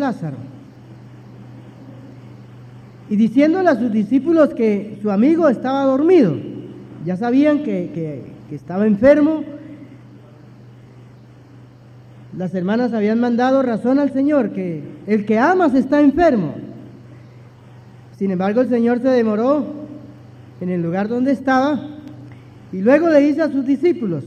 Lázaro, y diciéndole a sus discípulos que su amigo estaba dormido. Ya sabían que estaba enfermo. Las hermanas habían mandado razón al Señor, que el que amas está enfermo. Sin embargo, el Señor se demoró en el lugar donde estaba y luego le dice a sus discípulos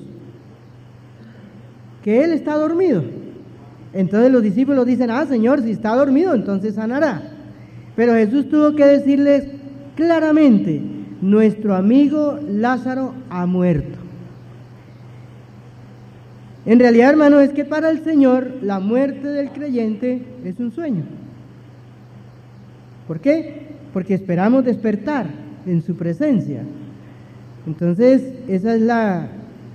que Él está dormido. Entonces los discípulos dicen: Señor, si está dormido, entonces sanará. Pero Jesús tuvo que decirles claramente: nuestro amigo Lázaro ha muerto. En realidad, hermano, es que para el Señor la muerte del creyente es un sueño. ¿Por qué? Porque esperamos despertar en su presencia. Entonces, esa es la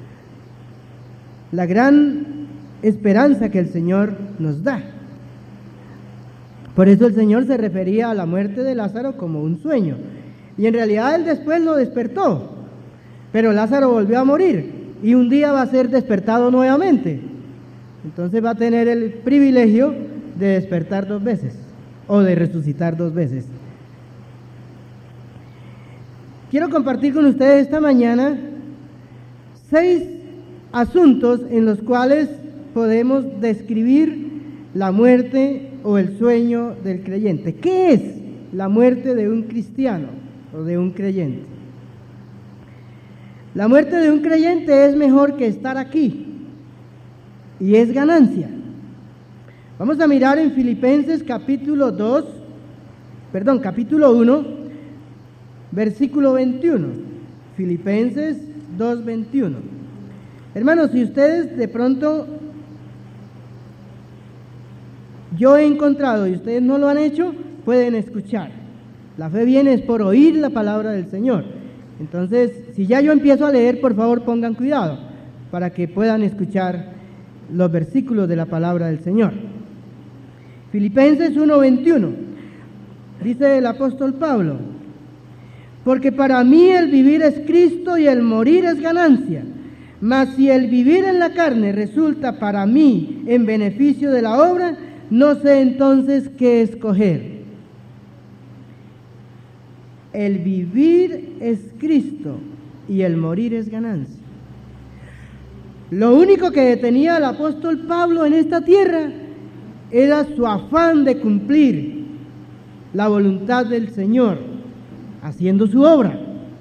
gran esperanza que el Señor nos da. Por eso el Señor se refería a la muerte de Lázaro como un sueño. Y en realidad Él después lo despertó. Pero Lázaro volvió a morir. Y un día va a ser despertado nuevamente. Entonces va a tener el privilegio de despertar 2 veces. O de resucitar 2 veces. Quiero compartir con ustedes esta mañana 6 asuntos en los cuales podemos describir la muerte o el sueño del creyente. ¿Qué es la muerte de un cristiano o de un creyente? La muerte de un creyente es mejor que estar aquí y es ganancia. Vamos a mirar en Filipenses capítulo 1, versículo 21. Filipenses 2:21. Hermanos, si ustedes de pronto, yo he encontrado y ustedes no lo han hecho, pueden escuchar. La fe viene es por oír la palabra del Señor. Entonces, si ya yo empiezo a leer, por favor pongan cuidado para que puedan escuchar los versículos de la palabra del Señor. Filipenses 1:21, dice el apóstol Pablo: porque para mí el vivir es Cristo y el morir es ganancia. Mas si el vivir en la carne resulta para mí en beneficio de la obra, no sé entonces qué escoger. El vivir es Cristo y el morir es ganancia. Lo único que detenía al apóstol Pablo en esta tierra era su afán de cumplir la voluntad del Señor, haciendo su obra.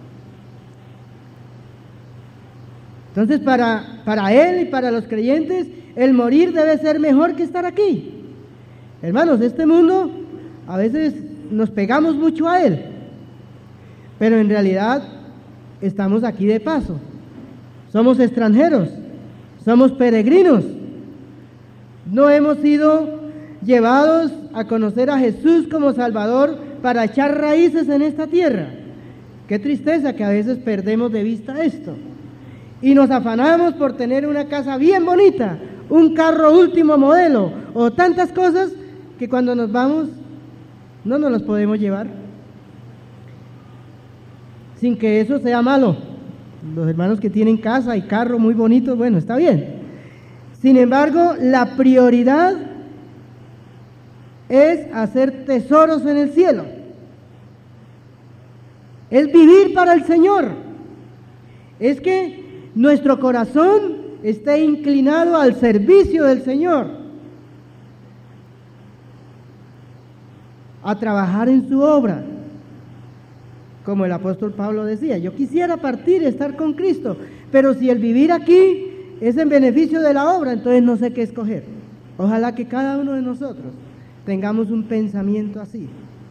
Entonces, para él y para los creyentes, el morir debe ser mejor que estar aquí. Hermanos, este mundo, a veces nos pegamos mucho a él, pero en realidad estamos aquí de paso. Somos extranjeros, somos peregrinos. No hemos sido llevados a conocer a Jesús como Salvador para echar raíces en esta tierra. Qué tristeza que a veces perdemos de vista esto. Y nos afanamos por tener una casa bien bonita, un carro último modelo, o tantas cosas que cuando nos vamos no nos las podemos llevar. Sin que eso sea malo. Los hermanos que tienen casa y carro muy bonitos, bueno, está bien. Sin embargo, la prioridad es hacer tesoros en el cielo. Es vivir para el Señor. Es que nuestro corazón esté inclinado al servicio del Señor, a trabajar en su obra. Como el apóstol Pablo decía: yo quisiera partir y estar con Cristo, pero si el vivir aquí es en beneficio de la obra, entonces no sé qué escoger. Ojalá que cada uno de nosotros tengamos un pensamiento así.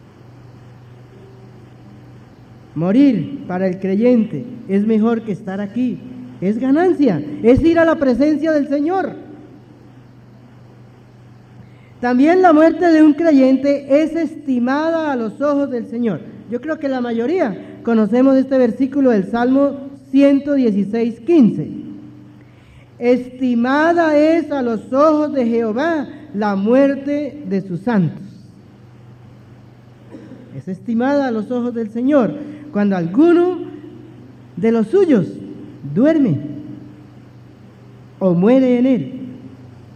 Morir para el creyente es mejor que estar aquí. Es ganancia, es ir a la presencia del Señor. También la muerte de un creyente es estimada a los ojos del Señor. Yo creo que la mayoría conocemos este versículo del Salmo 116:15. Estimada es a los ojos de Jehová la muerte de sus santos. Es estimada a los ojos del Señor cuando alguno de los suyos duerme o muere en él.